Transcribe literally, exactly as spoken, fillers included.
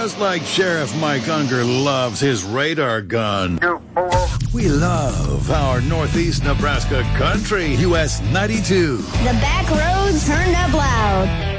Just like Sheriff Mike Unger loves his radar gun. We love our Northeast Nebraska country. U S ninety-two. The back roads turned up loud.